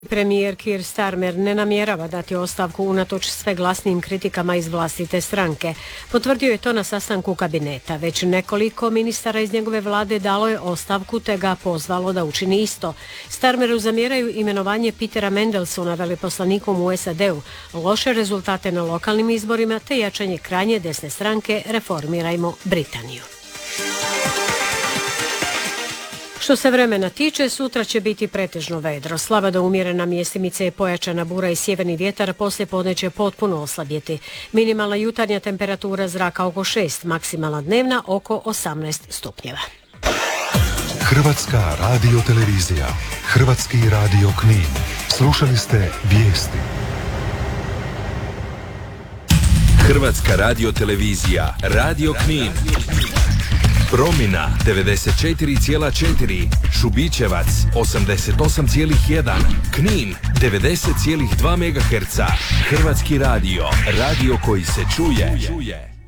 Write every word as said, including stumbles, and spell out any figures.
Premijer Keir Starmer ne namjerava dati ostavku unatoč sve glasnijim kritikama iz vlastite stranke. Potvrdio je to na sastanku kabineta. Već nekoliko ministara iz njegove vlade dalo je ostavku te ga pozvalo da učini isto. Starmeru zamjeraju imenovanje Petera Mandelsona veleposlanikom u S A D-u, loše rezultate na lokalnim izborima te jačanje krajnje desne stranke Reformirajmo Britaniju. Što se vremena tiče, sutra će biti pretežno vedro. Slaba do umjerena mjestimice je pojačana bura i sjeverni vjetar, poslije podne će potpuno oslabjeti. Minimalna jutarnja temperatura zraka oko šest, maksimalna dnevna oko osamnaest stupnjeva. Hrvatska radiotelevizija, Hrvatski radio Knin. Slušali ste vijesti. Hrvatska radiotelevizija, Radio Knin. Promina devedeset četiri zarez četiri, Šubićevac osamdeset osam zarez jedan, Knin devedeset zarez dva megaherca. Hrvatski radio, radio koji se čuje.